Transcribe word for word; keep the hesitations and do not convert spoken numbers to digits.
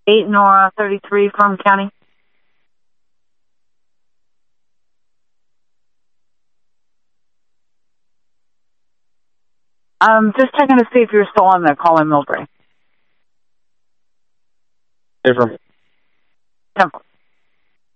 eight Nora, thirty-three, Fern County. I'm just checking to see if you're still on there. Calling Mildred. Different. Temple.